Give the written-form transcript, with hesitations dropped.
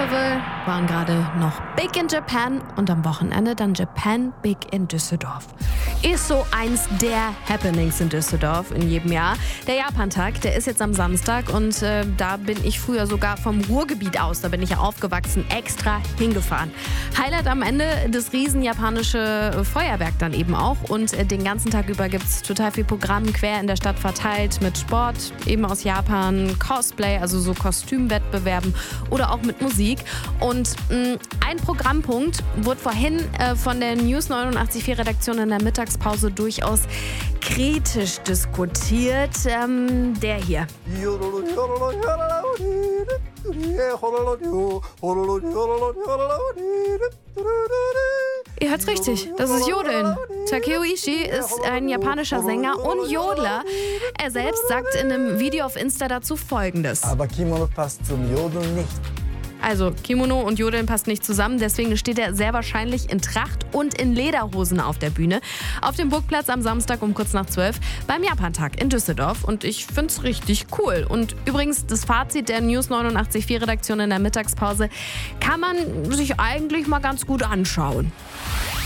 Festival waren gerade noch Big in Japan und am Wochenende dann Japan Big in Düsseldorf. Ist so eins der Happenings in Düsseldorf in jedem Jahr. Der Japantag, der ist jetzt am Samstag und da bin ich früher sogar vom Ruhrgebiet aus, da bin ich ja aufgewachsen, extra hingefahren. Highlight am Ende das riesen japanische Feuerwerk dann eben auch und den ganzen Tag über gibt es total viel Programm quer in der Stadt verteilt mit Sport, eben aus Japan, Cosplay, also so Kostümwettbewerben oder auch mit Musik. Und ein Programmpunkt wurde vorhin von der News 89.4 Redaktion in der Mittagspause durchaus kritisch diskutiert. Der hier. Ihr hört's richtig, das ist Jodeln. Takeo Ishii ist ein japanischer Sänger und Jodler. Er selbst sagt in einem Video auf Insta dazu Folgendes. Aber Kimono passt zum Jodeln nicht. Also Kimono und Jodeln passt nicht zusammen, deswegen steht er sehr wahrscheinlich in Tracht und in Lederhosen auf der Bühne. Auf dem Burgplatz am Samstag um kurz nach 12 beim Japantag in Düsseldorf. Und ich find's richtig cool. Und übrigens, das Fazit der News 89.4 Redaktion in der Mittagspause kann man sich eigentlich mal ganz gut anschauen.